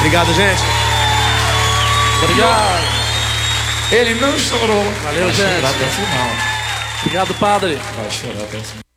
Obrigado, gente. Obrigado. Ele não chorou. Valeu, Vai gente. chorar até o final. Obrigado, padre. Vai chorar até o final.